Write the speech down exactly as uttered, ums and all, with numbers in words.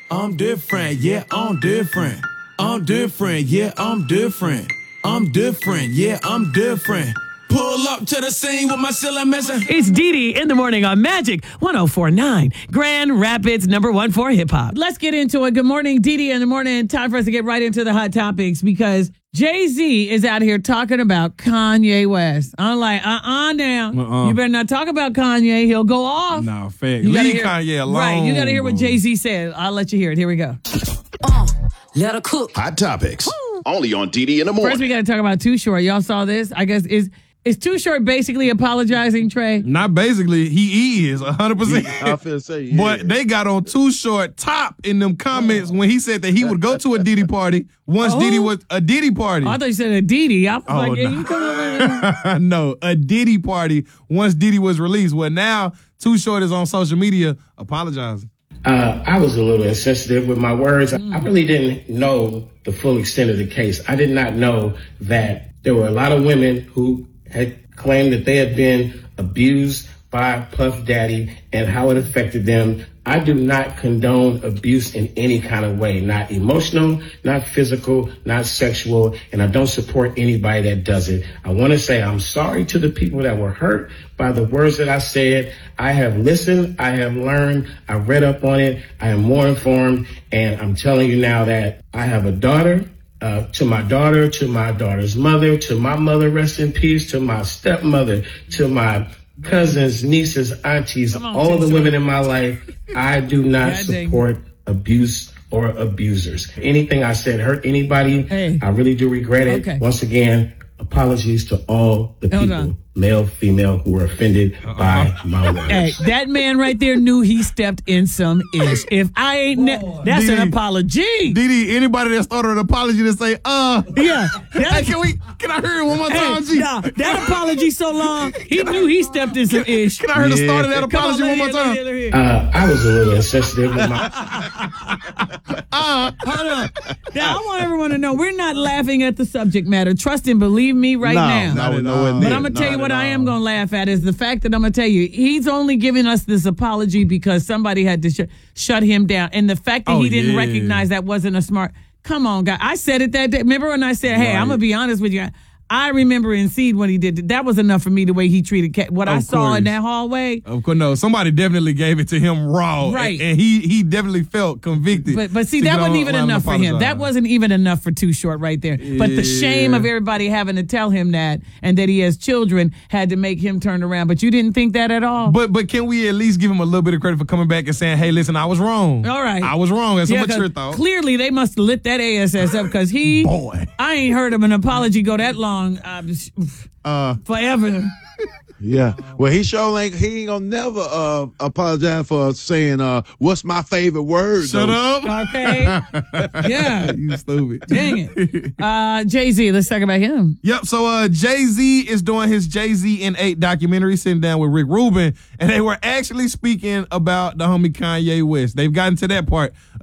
I'm different, yeah, I'm different. I'm different, yeah, I'm different. I'm different, yeah, I'm different. Pull up to the scene with my ceiling missing. It's Dee Dee in the morning on Magic one oh four point nine, Grand Rapids, number one for hip hop. Let's get into it. Good morning, Dee Dee in the morning. Time for us to get right into the hot topics because Jay-Z is out here talking about Kanye West. I'm like, uh-uh now. Uh-uh. You better not talk about Kanye. He'll go off. No, fact. You Leave hear, Kanye alone. Right, you got to hear what Jay-Z said. I'll let you hear it. Here we go. Uh, let her cook. Hot topics. Woo. Only on Dee Dee in the morning. First, we got to talk about Too Short. Y'all saw this? I guess is is Too Short basically apologizing, Trey? Not basically. He is one hundred percent. I feel say, yeah. But they got on Too Short top in them comments when he said that he would go to a Diddy party once Oh. Diddy was a Diddy party. Oh, I thought you said a Diddy. I was Oh, like, yeah, no. you come over here. No, a Diddy party once Diddy was released. Well, now Too Short is on social media apologizing. Uh, I was a little insensitive with my words. Mm. I really didn't know the full extent of the case. I did not know that there were a lot of women who had claimed that they had been abused by Puff Daddy and how it affected them. I do not condone abuse in any kind of way, not emotional, not physical, not sexual, and I don't support anybody that does it. I want to say I'm sorry to the people that were hurt by the words that I said. I have listened, I have learned, I read up on it, I am more informed, and I'm telling you now that I have a daughter. Uh, to my daughter, to my daughter's mother, to my mother, rest in peace, to my stepmother, to my cousins, nieces, aunties, on, all of the T-Short. women in my life, I do not God dang. support abuse or abusers. Anything I said hurt anybody, Hey. I really do regret it. Okay. Once again, apologies to all the Hold people, on. male, female, who were offended by my words. Hey, that man right there knew he stepped in some ish. If I ain't, ne- that's Dee an Dee. apology. Diddy, anybody that started an apology to say, uh, Yeah, hey, that, can we, can I hear it one more time, hey, G? nah, that apology so long, he knew he stepped in some ish. Can I hear the Yeah. start of that Come on, apology let one more me hear, let me time? hear, let me hear. Uh, I was a little insensitive with my... Uh, Hold on. Now, I want everyone to know we're not laughing at the subject matter. Trust and believe me right no, now. no, at no, all. it But didn't. I'm going to tell you Not what at I am all. going to laugh at is the fact that I'm going to tell you he's only giving us this apology because somebody had to sh- shut him down. And the fact that Oh, he didn't yeah. recognize that wasn't a smart. Come on, guy. I said it that day. Remember when I said, hey, Right. I'm going to be honest with you. I remember in Seed when he did it. That was enough for me the way he treated Cat. What I Of saw in course. that hallway. Of course, no. Somebody definitely gave it to him raw, Right. And, and he he definitely felt convicted. But but see, to that get wasn't on- even on and enough for him. apologize. That wasn't even enough for Too Short right there. But the shame Yeah. of everybody having to tell him that and that he has children had to make him turn around. But you didn't think that at all? But but can we at least give him a little bit of credit for coming back and saying, "Hey, listen, I was wrong. All right. I was wrong." That's Yeah, a mature 'cause thought. clearly they must have lit that A S S up because he, Boy. I ain't heard of an apology go that long uh, Uh, forever. Yeah. Well, he sure ain't, he ain't gonna never uh, apologize for saying, uh, what's my favorite word? shut though. up. Okay. Yeah. You stupid. Dang it. Uh, Jay-Z, let's talk about him. Yep. So uh, Jay-Z is doing his Jay-Z in eight documentary, sitting down with Rick Rubin, and they were actually speaking about the homie Kanye West. They've gotten to that part